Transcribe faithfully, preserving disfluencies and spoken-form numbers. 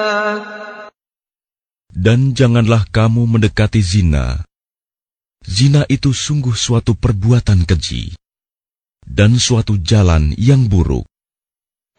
Dan janganlah kamu mendekati zina. Zina itu sungguh suatu perbuatan keji dan suatu jalan yang buruk.